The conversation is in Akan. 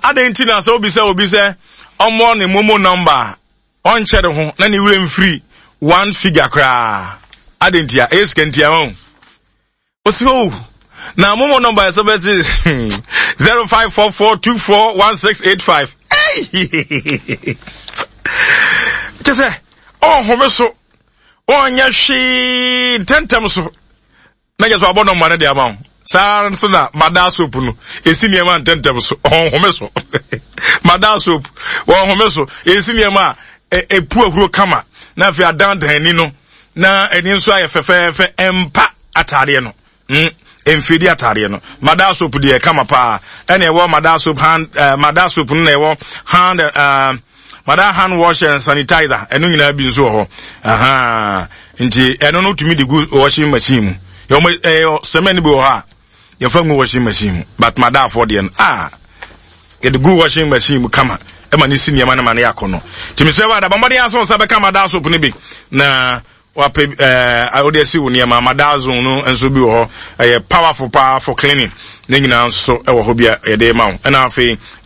adentina so obi say omo ne momo number on chere ho na ne wrem free one figure kra adentia eskentia won oso na momo number is 0544241685 hey just oh homeso onya hwe tentem so na just abono mane de amount sa so na mada soap no esi niema tentem so homeso mada soap homeso esi niema epu ahuro kama na fi adandan ni no na eni nso aye fefefe empa atare no emfidi atare no mada soap de kama pa ene ewo mada soap hand mada soap no ewo hand mada hand wash and sanitizer enu nyina bi nso ho aha nti eno no tumi de good washing machine yo semeni bo ha you find washing machine but mada for the get the good washing machine kama e mani senior man na yakono timi se wa da bamade aso sa be kama da soap ni bi na wa pe odesi wo niam mada zo no enso bi ho powerful cleaning ne nyina nso e wo ho bia e de ma wo na afi